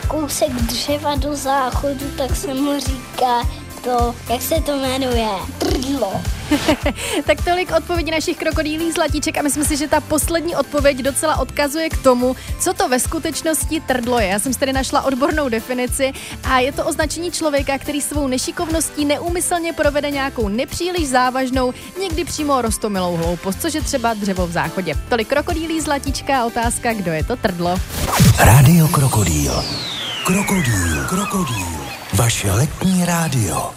kousek dřeva do záchodu, tak se mu říká to, jak se to jmenuje, trdlo. Tak tolik odpovědi našich krokodýlích zlatíček a myslím si, že ta poslední odpověď docela odkazuje k tomu, co to ve skutečnosti trdlo je. Já jsem si tady našla odbornou definici a je to označení člověka, který svou nešikovností neúmyslně provede nějakou nepříliš závažnou, někdy přímo roztomilou hloupost, což je třeba dřevo v záchodě. Tolik krokodýlí zlatíčka a otázka, kdo je to trdlo. Rádio Krokodýl. Krokodýl. Vaše letní rádio.